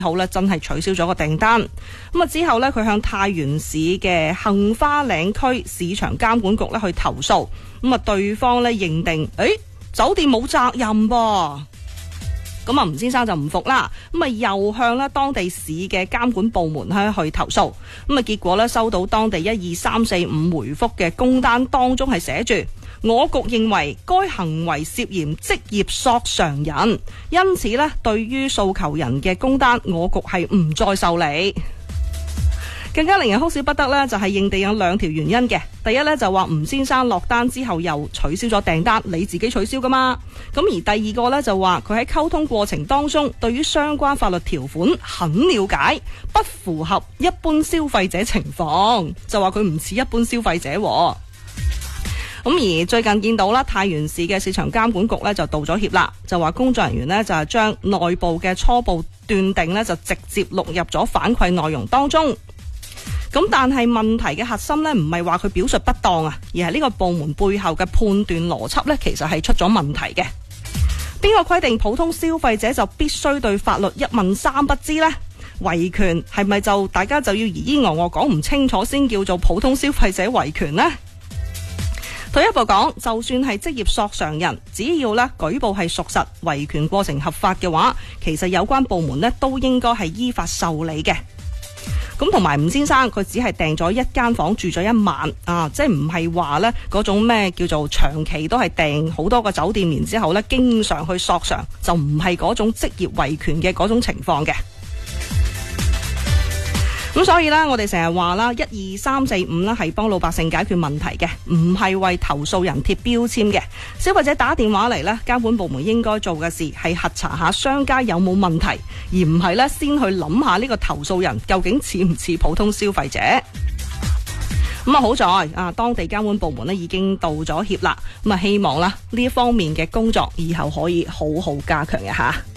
後咧真係取消咗個訂單。咁啊之後咧，佢向太原市嘅杏花嶺區市場監管局咧去投訴。咁啊對方咧認定，酒店冇責任噃。咁啊吳先生就唔服啦，咁啊又向咧當地市嘅監管部門咧去投訴。咁啊結果咧收到當地1、2、3、4、5回覆嘅工單當中係寫住，我局認為該行為涉嫌職業索償人，因此咧對於訴求人嘅工單，我局係唔再受理。更加令人哭笑不得呢，就係認定有2條原因嘅。第一呢，就話吳先生落單之後又取消咗訂單，你自己取消噶嘛。咁而第二個呢，就話佢喺溝通過程當中，對於相關法律條款很了解，不符合一般消費者情況，就話佢唔似一般消費者。咁而最近見到啦，太原市嘅市場監管局呢就道咗歉啦，就話工作人員呢就係將內部嘅初步斷定呢就直接錄入咗反饋內容當中。咁但係問題嘅核心呢，唔係話佢表述不當啊，而係呢個部門背後嘅判斷邏輯呢，其實係出咗問題嘅。邊個規定普通消費者就必須對法律一問三不知呢？維權係咪就大家就要疑疑我講唔清楚先叫做普通消費者維權呢？退一步講，就算係職業索償人，只要呢舉報係屬實，維權過程合法嘅話，其實有關部門呢都應該係依法受理嘅。咁同埋吳先生佢只係訂咗一間房住咗1晚啊，即係唔係話呢嗰種咩叫做長期都係訂好多個酒店，然之後呢經常去索償，就唔係嗰種職業維權嘅嗰種情況嘅。咁所以呢，我哋成日話啦，1、2、3、4、5呢係幫老百姓解決問題嘅，唔係為投訴人貼標籤嘅。消費者打電話嚟呢，監管部門應該做嘅事係核查下商家有冇問題，而唔係呢先去諗下呢個投訴人究竟似唔似普通消費者。咁好在當地監管部門呢已經道咗歉啦，咁希望啦呢一方面嘅工作以後可以好好加強一下。